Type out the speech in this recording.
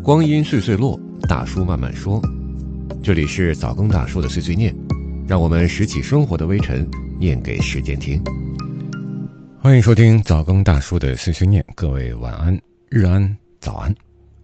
光阴岁岁落，大叔慢慢说。这里是早更大叔的碎碎念，让我们拾起生活的微尘，念给时间听。 欢迎收听早更大叔的碎碎念，各位晚安、日安、早安。